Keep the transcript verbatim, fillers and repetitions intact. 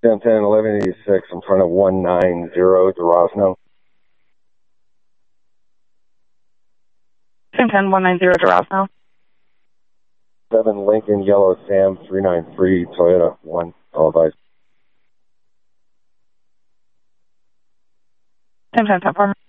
ten ten eleven eighty-six in front of one nine zero Durosno. ten ten one nine zero Durosno. seven Lincoln Yellow Sam three nine three Toyota one, televised. ten ten ten four.